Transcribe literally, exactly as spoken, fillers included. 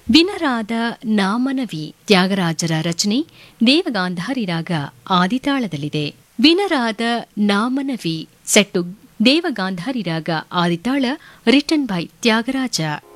ವಿನರಾದ ನಾಮನವಿ ತ್ಯಾಗರಾಜರ ರಚನೆ ದೇವಗಾಂಧಾರಿ ರಾಗ ಆದಿತಾಳದಲ್ಲಿದೆ. ವಿನರಾದ ನಾಮನವಿ ಸೆಟ್ಟು ದೇವಗಾಂಧಾರಿ ರಾಗ ಆದಿತಾಳ ರಿಟನ್ ಬೈ ತ್ಯಾಗರಾಜ.